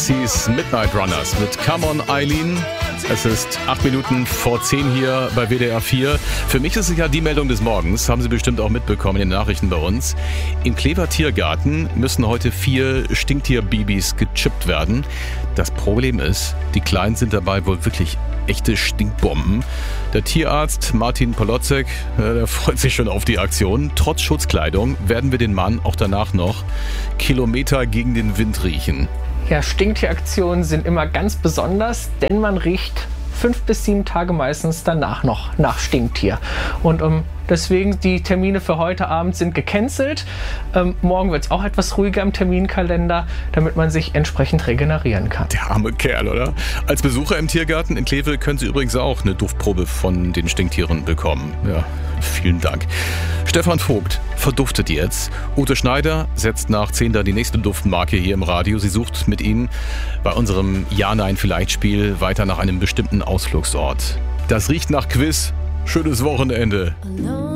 Pixies Midnight Runners mit Come On Eileen. Es ist 8 Minuten vor 10 hier bei WDR 4. Für mich ist es ja die Meldung des Morgens, haben Sie bestimmt auch mitbekommen in den Nachrichten bei uns. Im Klever Tiergarten müssen heute 4 Stinktierbabys gechippt werden. Das Problem ist, die Kleinen sind dabei wohl wirklich echte Stinkbomben. Der Tierarzt Martin Poloczek, der freut sich schon auf die Aktion. Trotz Schutzkleidung werden wir den Mann auch danach noch Kilometer gegen den Wind riechen. Ja, Stinktieraktionen sind immer ganz besonders, denn man riecht 5 bis 7 Tage meistens danach noch nach Stinktier. Und deswegen die Termine für heute Abend sind gecancelt. Morgen wird es auch etwas ruhiger im Terminkalender, damit man sich entsprechend regenerieren kann. Der arme Kerl, oder? Als Besucher im Tiergarten in Kleve können Sie übrigens auch eine Duftprobe von den Stinktieren bekommen. Ja, vielen Dank. Stefan Vogt verduftet jetzt. Ute Schneider setzt nach 10 da die nächste Duftmarke hier im Radio. Sie sucht mit Ihnen bei unserem Ja-Nein-Vielleicht-Spiel weiter nach einem bestimmten Ausflugsort. Das riecht nach Quiz. Schönes Wochenende.